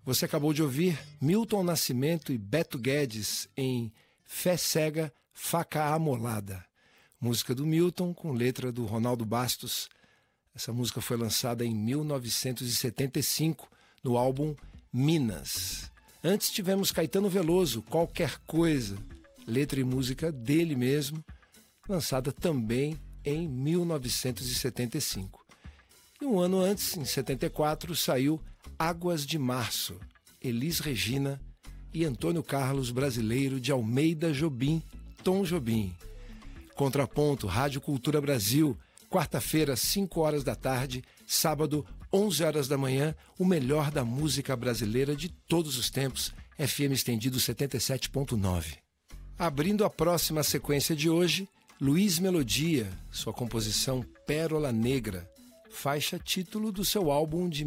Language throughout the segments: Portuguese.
Você acabou de ouvir Milton Nascimento e Beto Guedes em Fé Cega, Faca Amolada. Música do Milton com letra do Ronaldo Bastos. Essa música foi lançada em 1975 no álbum Minas. Antes tivemos Caetano Veloso, Qualquer Coisa, letra e música dele mesmo, lançada também em 1975. E um ano antes, em 74, saiu Águas de Março, Elis Regina e Antônio Carlos Brasileiro de Almeida Jobim, Tom Jobim. Contraponto, Rádio Cultura Brasil, quarta-feira, 5 horas da tarde, sábado, 11 horas da manhã, o melhor da música brasileira de todos os tempos, FM estendido 77.9. Abrindo a próxima sequência de hoje, Luiz Melodia, sua composição Pérola Negra, faixa título do seu álbum de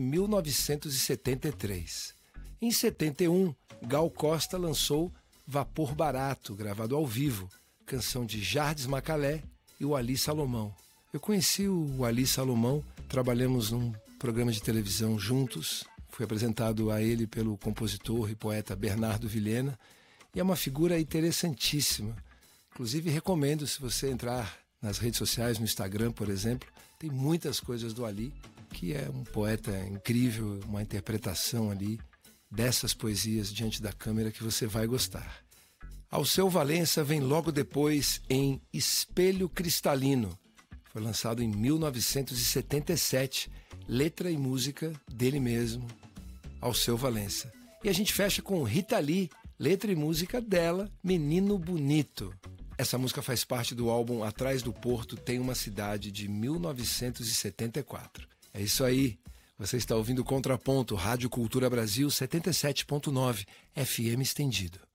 1973. Em 71, Gal Costa lançou Vapor Barato, gravado ao vivo, canção de Jardes Macalé e o Ali Salomão. Eu conheci o Ali Salomão, trabalhamos num programa de televisão juntos, fui apresentado a ele pelo compositor e poeta Bernardo Vilhena, e é uma figura interessantíssima. Inclusive recomendo, se você entrar nas redes sociais, no Instagram, por exemplo, tem muitas coisas do Ali, que é um poeta incrível, uma interpretação ali dessas poesias diante da câmera que você vai gostar. Alceu Valença vem logo depois em Espelho Cristalino. Foi lançado em 1977, letra e música dele mesmo, Alceu Valença. E a gente fecha com Rita Lee, letra e música dela, Menino Bonito. Essa música faz parte do álbum Atrás do Porto Tem uma Cidade, de 1974. É isso aí. Você está ouvindo Contraponto, Rádio Cultura Brasil 77.9, FM estendido.